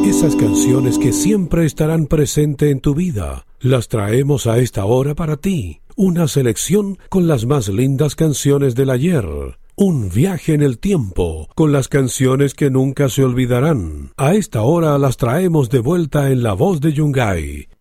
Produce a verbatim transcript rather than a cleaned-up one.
Esas canciones que siempre estarán presentes en tu vida, las traemos a esta hora para ti. Una selección con las más lindas canciones del ayer. Un viaje en el tiempo con las canciones que nunca se olvidarán. A esta hora las traemos de vuelta en la voz de Yungay.